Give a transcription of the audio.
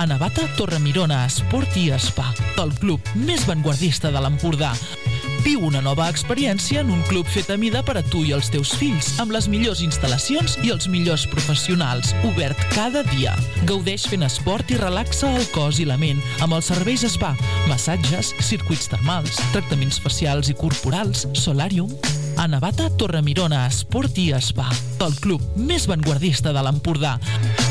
A Navata Torremirona Esport i Spa, el club més vanguardista de l'Empordà. Viu una nova experiència en un club fet a mida per a tu i els teus fills, amb les millors instal·lacions i els millors professionals, obert cada dia. Gaudeix fent esport i relaxa el cos i la ment amb els serveis spa, massatges, circuits termals, tractaments facials i corporals, solàrium. A Navata Torremirona Esport i Spa, el club més vanguardista de l'Empordà.